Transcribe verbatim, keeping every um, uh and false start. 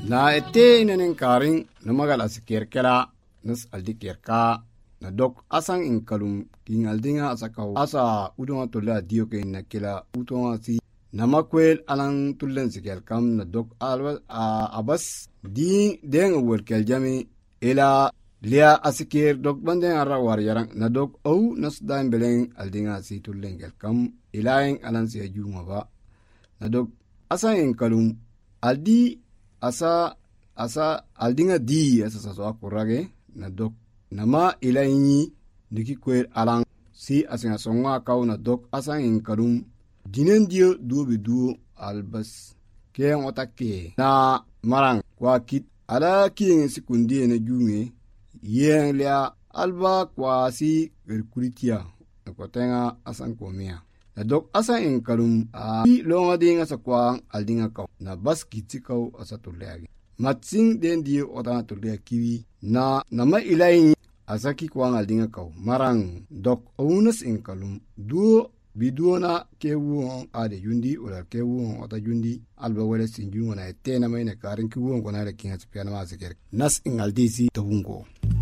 na ete nenen karin na magal asikir kela nas aldikir ka na dok asang in kalum king aldinga asakaw asa udon tola dio ke na kela uton si na makwel alang tulen sikel kam na dok alwa abas di den wol kel jami ila lia asikir dok banden ara war yarang na dok au nas dan beleng aldinga si tulen kel kam ilaing alan si ajuma ba na dok asang in kalum aldi asa asa aldinga di asa sa so akurage na dok nama ilaini niki kwer alang si asinga songa kaw na dok asang in kalum dinen dio duobe duo albas ken otake na marang kwa kit ala king sikundi na junge yen lia alba kwa si kuritiya na kotenga asang komia na dok asang in kalum a longa dinga sa kwa aldinga kaw na bas kitikaw asa tulagi matsing den dio otana tulagi kiwi na nama ilaini asaki kwa aldinga kaw marang dok ounus in kalum duo biduona kewuon ade yundi wala kewuon ota yundi alba wala sinju wana tena mayne karin kewuon kona le kinga spiana ma seker nas ingaldi si tawungo